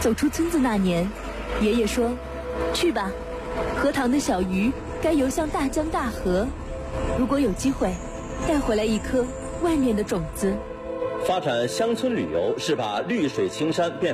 走出村子那年，爷爷说：“去吧，荷塘的小鱼该游向大江大河。如果有机会，带回来一颗万年的种子。” 发展乡村旅游是把绿水青山变